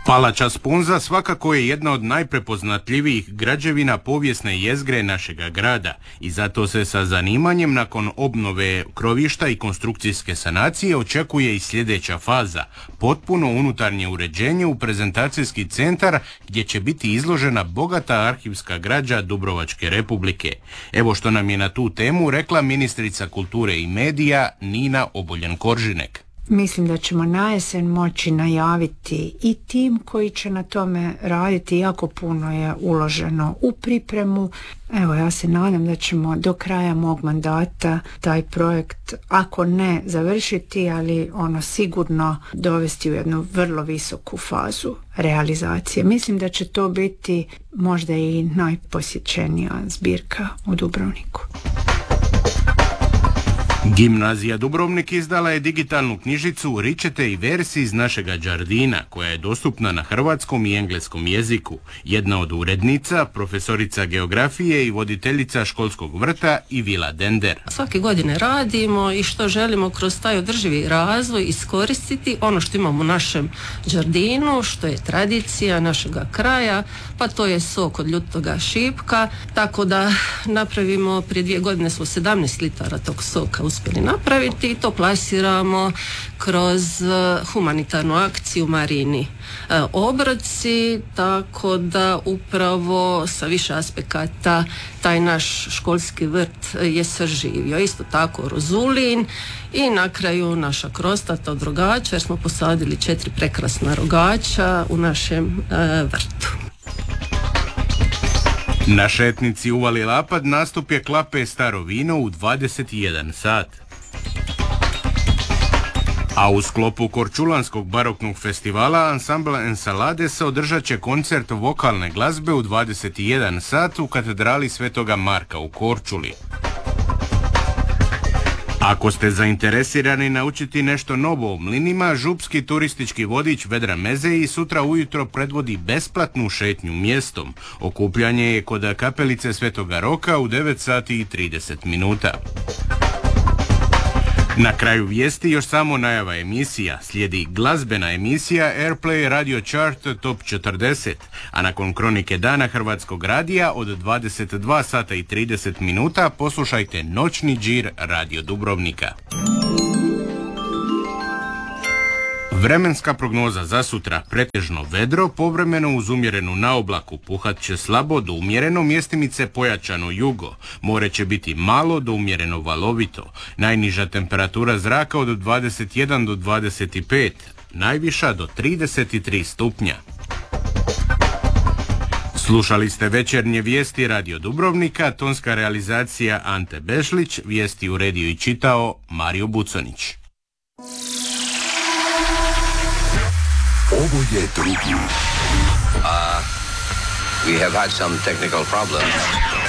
Palača Sponza svakako je jedna od najprepoznatljivijih građevina povijesne jezgre našega grada i zato se sa zanimanjem nakon obnove krovišta i konstrukcijske sanacije očekuje i sljedeća faza, potpuno unutarnje uređenje u prezentacijski centar gdje će biti izložena bogata arhivska građa Dubrovačke Republike. Evo što nam je na tu temu rekla ministrica kulture i medija Nina Obuljen-Koržinek. Mislim da ćemo na jesen moći najaviti i tim koji će na tome raditi. Jako puno je uloženo u pripremu. Evo, ja se nadam da ćemo do kraja mog mandata taj projekt, ako ne završiti, ali sigurno dovesti u jednu vrlo visoku fazu realizacije. Mislim da će to biti možda i najposjećenija zbirka u Dubrovniku. Gimnazija Dubrovnik izdala je digitalnu knjižicu Ričete i versi iz našega Đardina, koja je dostupna na hrvatskom i engleskom jeziku. Jedna od urednica, profesorica geografije i voditeljica školskog vrta Ivila Dender. Svake godine radimo i što želimo kroz taj održivi razvoj iskoristiti ono što imamo u našem Đardinu, što je tradicija našega kraja, pa to je sok od ljutoga šipka, tako da napravimo, prije 2 godine smo 17 litara tog soka uspjeli napraviti i to plasiramo kroz humanitarnu akciju Marini obroci, tako da upravo sa više aspekata taj naš školski vrt je saživio. Isto tako rozulin i na kraju naša krostata od rogača, jer smo posadili 4 prekrasna rogača u našem vrtu. Na šetnici Uvali Lapad nastup je klape Staro vino u 21 sat. A u sklopu Korčulanskog baroknog festivala ansambla Ensalades održat će koncert vokalne glazbe u 21 sat u katedrali Svetoga Marka u Korčuli. Ako ste zainteresirani naučiti nešto novo o mlinima, župski turistički vodič Vedra Mezeji sutra ujutro predvodi besplatnu šetnju mjestom. Okupljanje je kod kapelice Svetoga Roka u 9 sati i 30 minuta. Na kraju vijesti još samo najava emisija. Slijedi glazbena emisija Airplay Radio Chart Top 40, a nakon kronike dana Hrvatskog radija od 22 sata i 30 minuta poslušajte Noćni džir Radio Dubrovnika. Vremenska prognoza za sutra: pretežno vedro, povremeno uz umjerenu naoblaku, puhat će slabo do umjereno, mjestimice pojačano jugo. More će biti malo do umjereno valovito. Najniža temperatura zraka od 21 do 25, najviša do 33 stupnja. Slušali ste večernje vijesti Radio Dubrovnika, tonska realizacija Ante Bešlić, vijesti uredio i čitao Mario Buconić. Ovo je drugi. We have had some technical problems.